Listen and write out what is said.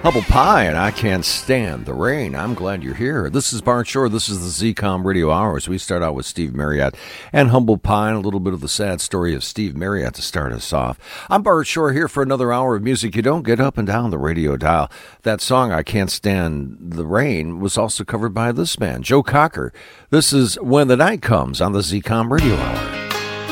Humble Pie, and I Can't Stand the Rain. I'm glad you're here. This is Bart Shore. This is the ZCOM Radio Hours. We start out with Steve Marriott and Humble Pie, and a little bit of the sad story of Steve Marriott to start us off. I'm Bart Shore here for another hour of music you don't get up and down the radio dial. That song, I Can't Stand the Rain, was also covered by this man, Joe Cocker. This is When the Night Comes on the ZCOM Radio Hour.